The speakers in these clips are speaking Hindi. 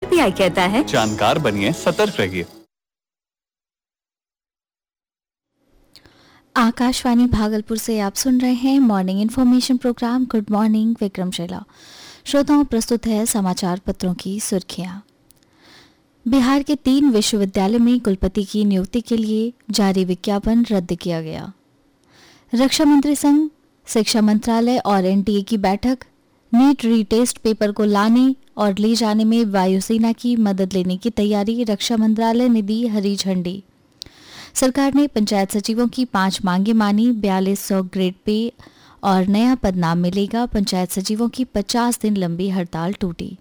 आरबीआई कहता है, जानकार बनिए, सतर्क रहिए। आकाशवाणी भागलपुर से आप सुन रहे हैं morning information programme good morning Vikramshila. श्रोताओं, प्रस्तुत है समाचार पत्रों की सुर्खियां। बिहार के 3 विश्वविद्यालय में कुलपति की नियुक्ति के लिए जारी विज्ञापन रद्द किया गया। रक्षा मंत्री संघ, शिक्षा मंत्रालय और एनटीए की बैठक। नीट रीटेस्ट पेपर को लाने और ले जाने में वायुसेना की मदद लेने की तैयारी, रक्षा मंत्रालय ने दी हरी झंडी। सरकार ने पंचायत सचिवों की 5 मांगे मानी, 4200 ग्रेड पे और नया पदनाम मिलेगा। पंचायत सचिवों की 50 दिन लंबी हड़ताल टूटी।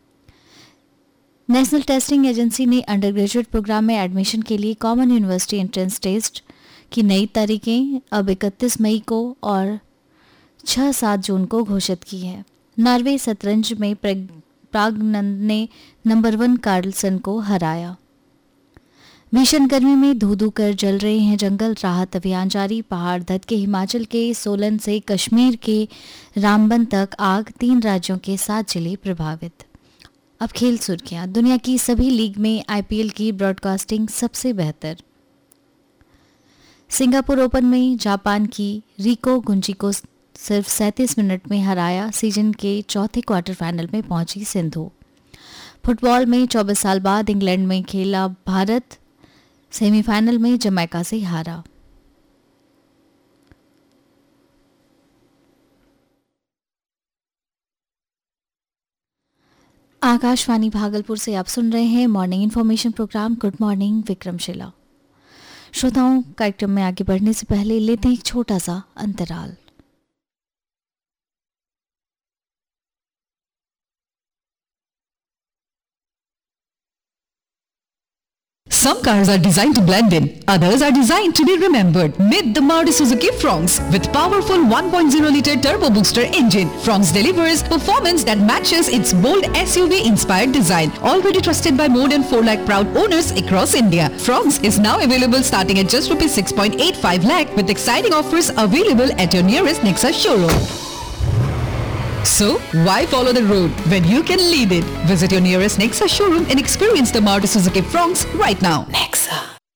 नेशनल टेस्टिंग एजेंसी ने अंडर ग्रेजुएट प्रोग्राम में एडमिशन के लिए कॉमन यूनिवर्सिटी एंट्रेंस टेस्ट की नई तारीखें अब 31 मई को और 6-7 जून को घोषित की है। नॉर्वे शतरंज में प्रागनंद ने नंबर 1 कार्लसन को हराया। भीषण गर्मी में धू कर जल रहे हैं जंगल, राहत अभियान जारी। पहाड़ धध के हिमाचल के सोलन से कश्मीर के रामबन तक आग, 3 राज्यों के 7 जिले प्रभावित। अब खेल सुर्खियां। दुनिया की सभी लीग में आईपीएल की ब्रॉडकास्टिंग सबसे बेहतर। सिंगापुर ओपन में जापान की रिको गुंजी को सिर्फ 37 मिनट में हराया। सीजन के चौथे क्वार्टर फाइनल में पहुंची सिंधु। फुटबॉल में 24 साल बाद इंग्लैंड में खेला भारत, सेमीफाइनल में जमैका से हारा। आकाशवाणी भागलपुर से आप सुन रहे हैं morning information programme good morning Vikramshila. श्रोताओं, कार्यक्रम में आगे बढ़ने से पहले लेते हैं एक छोटा सा अंतराल। Some cars are designed to blend in, others are designed to be remembered. Meet the Maruti Suzuki Fronx with powerful 1.0-liter turbo booster engine. Fronx delivers performance that matches its bold SUV-inspired design. Already trusted by more than 4 lakh proud owners across India. Fronx is now available starting at just rupees 6.85 lakh with exciting offers available at your nearest Nexa showroom. So, why follow the road when you can lead it? Visit your nearest Nexa showroom and experience the Maruti Suzuki Fronx right now. Nexa.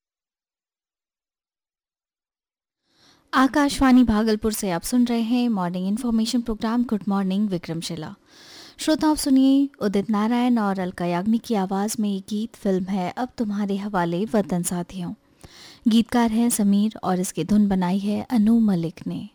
Akashvani Bhagalpur से आप सुन रहे हैं morning information programme good morning Vikramshila. श्रोताओं, सुनिए उदित नारायण और अलका याग्निक की आवाज में ये गीत। फिल्म है अब तुम्हारे हवाले वतन साथियों। गीतकार हैं समीर और इसकी धुन बनाई है अनु मलिक ने।